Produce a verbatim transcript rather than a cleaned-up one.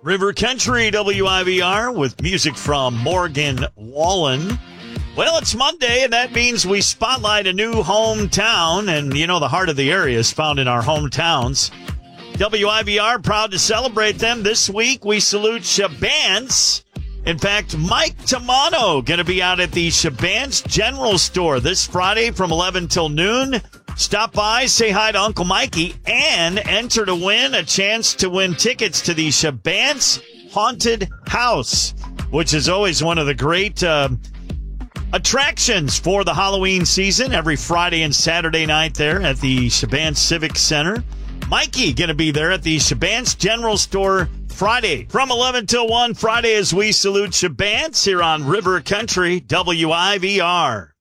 River Country W I V R with music from Morgan Wallen. Well, it's Monday, and that means we spotlight a new hometown, and you know the heart of the area is found in our hometowns. W I V R proud to celebrate them. This week, we salute Shabantz. In fact, Mike Tamano going to be out at the Shabantz General Store this Friday from eleven till noon. Stop by, say hi to Uncle Mikey, and enter to win a chance to win tickets to the Shabantz Haunted House, which is always one of the great uh, attractions for the Halloween season every Friday and Saturday night there at the Shabantz Civic Center. Mikey going to be there at the Shabantz General Store Friday from eleven till one Friday as we salute Shabantz here on River Country W I V R.